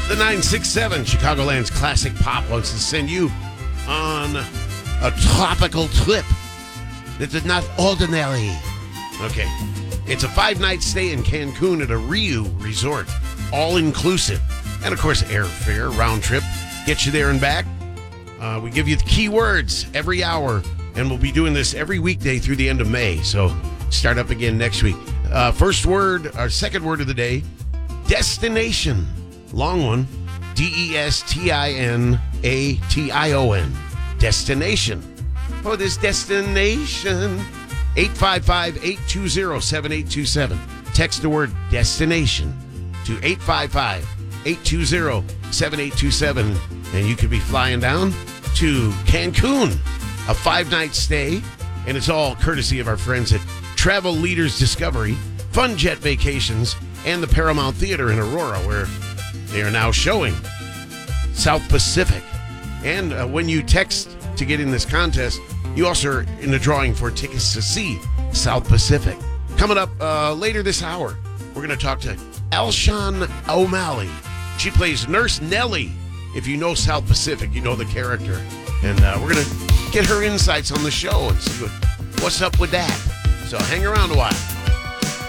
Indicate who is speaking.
Speaker 1: The 967 Chicagoland's Classic Pop wants to send you on a tropical trip that is not ordinary. Okay. It's a 5-night stay in Cancun at a Riu resort, all inclusive. And of course, airfare, round trip, gets you there and back. We give you the key words every hour, and we'll be doing this every weekday through the end of May. So start up again next week. First word, our second word of the day, destination. Long one, Destination. Destination. Oh, this destination. 855-820-7827. Text the word destination to 855-820-7827, and you could be flying down to Cancun, a 5-night stay, and it's all courtesy of our friends at Travel Leaders Discovery, Fun Jet Vacations, and the Paramount Theater in Aurora, where they are now showing South Pacific. And when you text to get in this contest, you also are in the drawing for tickets to see South Pacific. Coming up later this hour, we're going to talk to Elshan O'Malley. She plays Nurse Nellie. If you know South Pacific, you know the character. And we're going to get her insights on the show and see what's up with that. So hang around a while.